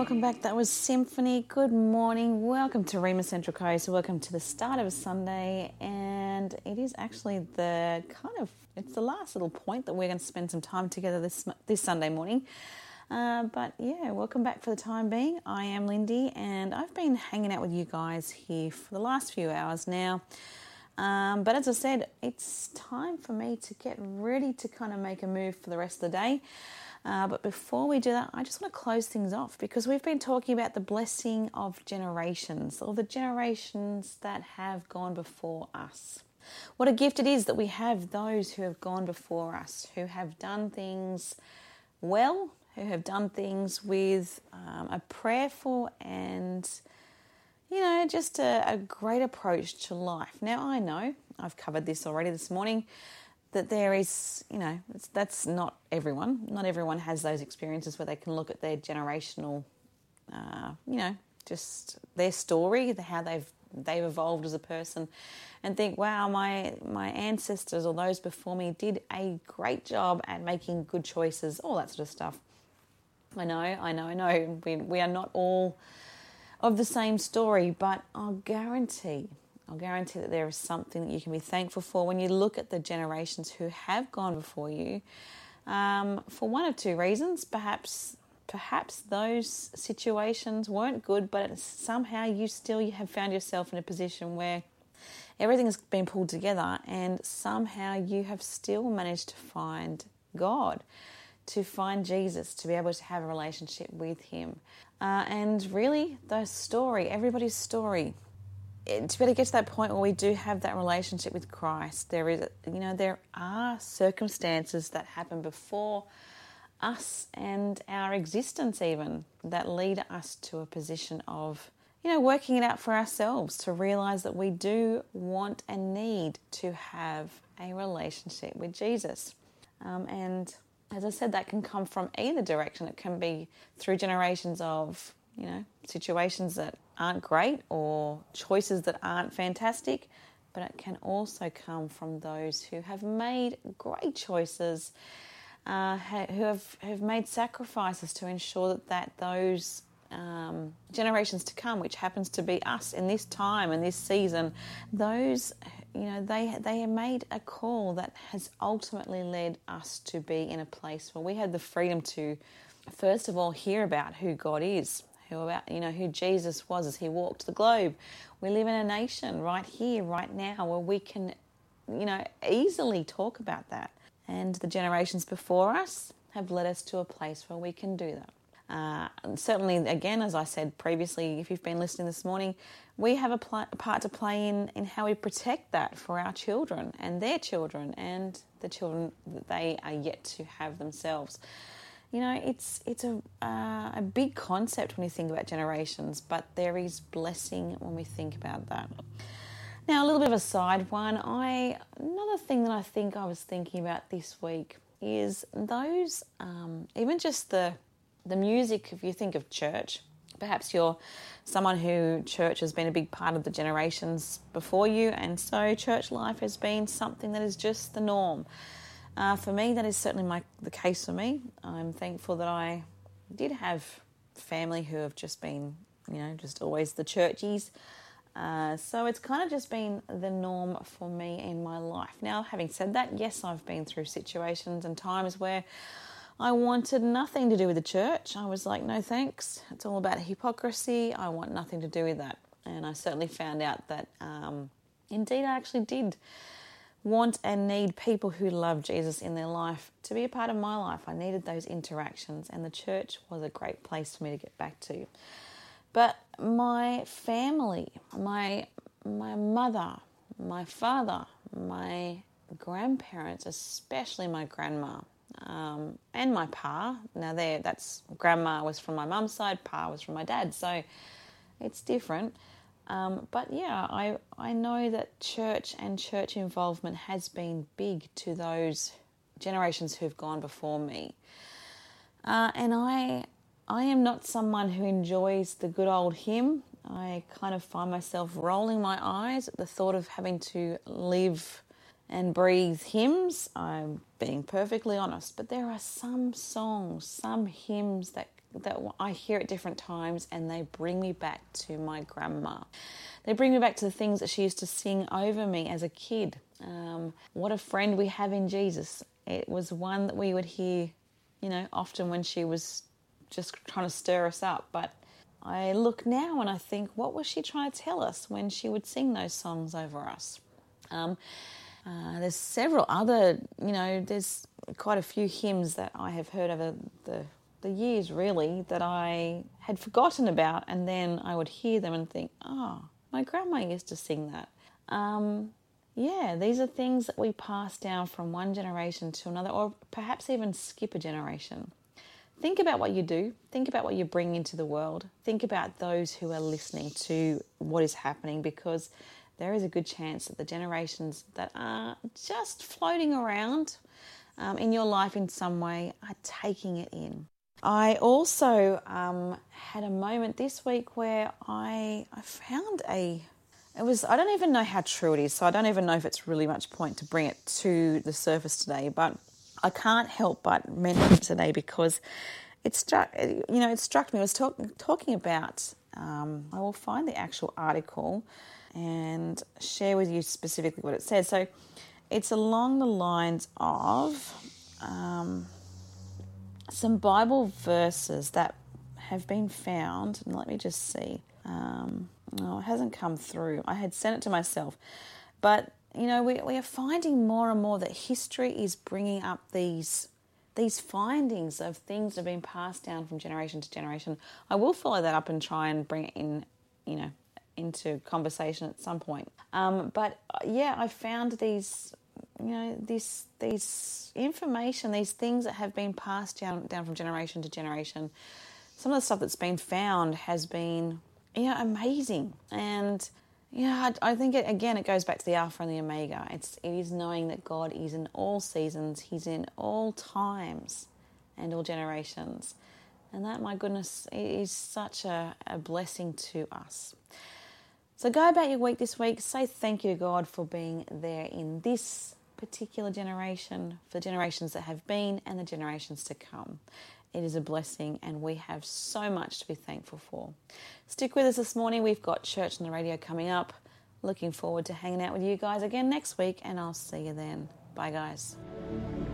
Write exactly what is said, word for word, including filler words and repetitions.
welcome back. That was Symphony. Good morning. Welcome to Rema Central Coast. Welcome to the start of a Sunday, and it is actually the kind of, it's the last little point that we're going to spend some time together this this Sunday morning. Uh, but yeah, welcome back for the time being. I am Lindy, and I've been hanging out with you guys here for the last few hours now. Um, but as I said, it's time for me to get ready to kind of make a move for the rest of the day. Uh, but before we do that, I just want to close things off because we've been talking about the blessing of generations, or the generations that have gone before us. What a gift it is that we have those who have gone before us, who have done things well, who have done things with um, a prayerful and, you know, just a, a great approach to life. Now, I know, I've covered this already this morning, that there is, you know, it's, that's not everyone. Not everyone has those experiences where they can look at their generational, uh, you know, just their story, the, how they've they've evolved as a person, and think, wow, my my ancestors or those before me did a great job at making good choices, all that sort of stuff. I know, I know, I know. We we are not all of the same story, but I'll guarantee. I'll guarantee that there is something that you can be thankful for when you look at the generations who have gone before you, um, for one of two reasons. Perhaps perhaps those situations weren't good, but somehow you still you have found yourself in a position where everything has been pulled together, and somehow you have still managed to find God, to find Jesus, to be able to have a relationship with him. Uh, and really, the story, everybody's story, to be able to get to that point where we do have that relationship with Christ, there is, you know, there are circumstances that happen before us and our existence even that lead us to a position of, you know, working it out for ourselves, to realise that we do want and need to have a relationship with Jesus. Um, and as I said, that can come from either direction. It can be through generations of, you know, situations that aren't great or choices that aren't fantastic, but it can also come from those who have made great choices, uh, who have, have made sacrifices to ensure that, that those um, generations to come, which happens to be us in this time and this season, those, you know, they they have made a call that has ultimately led us to be in a place where we have the freedom to, first of all, hear about who God is, who about you know who Jesus was as he walked the globe. We live in a nation right here, right now, where we can, you know, easily talk about that. And the generations before us have led us to a place where we can do that. Uh, and certainly, again, as I said previously, if you've been listening this morning, we have a, pl- a part to play in, in how we protect that for our children and their children and the children that they are yet to have themselves. You know, it's it's a uh, a big concept when you think about generations, but there is blessing when we think about that. Now, a little bit of a side one. I another thing that I think I was thinking about this week is those, um, even just the the music. If you think of church, perhaps you're someone who church has been a big part of the generations before you, and so church life has been something that is just the norm. Uh, for me, that is certainly my the case for me. I'm thankful that I did have family who have just been, you know, just always the churchies. Uh, so it's kind of just been the norm for me in my life. Now, having said that, yes, I've been through situations and times where I wanted nothing to do with the church. I was like, no thanks. It's all about hypocrisy. I want nothing to do with that. And I certainly found out that um, indeed I actually did want and need people who love Jesus in their life to be a part of my life. I needed those interactions, and the church was a great place for me to get back to. But my family, my my mother, my father, my grandparents, especially my grandma, um, and my pa. Now there, that's grandma was from my mum's side, pa was from my dad, so it's different. Um, but yeah, I I know that church and church involvement has been big to those generations who've gone before me. Uh, and I I am not someone who enjoys the good old hymn. I kind of find myself rolling my eyes at the thought of having to live and breathe hymns. I'm being perfectly honest. But there are some songs, some hymns that that I hear at different times, and they bring me back to my grandma. They bring me back to the things that she used to sing over me as a kid. Um, what a friend we have in Jesus. It was one that we would hear, you know, often when she was just trying to stir us up. But I look now and I think, what was she trying to tell us when she would sing those songs over us? Um, uh, there's several other, you know, there's quite a few hymns that I have heard over the, the years, really, that I had forgotten about, and then I would hear them and think, oh, my grandma used to sing that. Um, yeah, these are things that we pass down from one generation to another, or perhaps even skip a generation. Think about what you do. Think about what you bring into the world. Think about those who are listening to what is happening, because there is a good chance that the generations that are just floating around um, in your life in some way are taking it in. I also um, had a moment this week where I I found a, it was, I don't even know how true it is, so I don't even know if it's really much point to bring it to the surface today, but I can't help but mention it today because it struck, you know, it struck me. I was talk, talking about, um, I will find the actual article and share with you specifically what it says. So it's along the lines of um, some Bible verses that have been found. And let me just see. Um, no, it hasn't come through. I had sent it to myself. But, you know, we, we are finding more and more that history is bringing up these these findings of things that have been passed down from generation to generation. I will follow that up and try and bring it in, you know, into conversation at some point. Um, but yeah, I found these, you know, this these information, these things that have been passed down down from generation to generation. Some of the stuff that's been found has been, you know, amazing. And yeah, I, I think it, again, it goes back to the Alpha and the Omega. It's it is knowing that God is in all seasons, He's in all times and all generations. And that, my goodness, is such a, a blessing to us. So go about your week this week. Say thank you to God for being there in this particular generation, for the generations that have been and the generations to come. It is a blessing, and we have so much to be thankful for. Stick with us this morning. We've got church on the radio coming up. Looking forward to hanging out with you guys again next week, and I'll see you then. Bye, guys.